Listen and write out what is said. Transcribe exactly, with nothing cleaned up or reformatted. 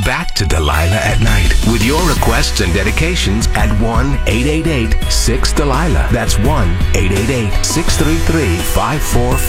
back to Delilah at Night with your requests and dedications at one eight eight eight six Delilah. That's one eight eight eight six three three five four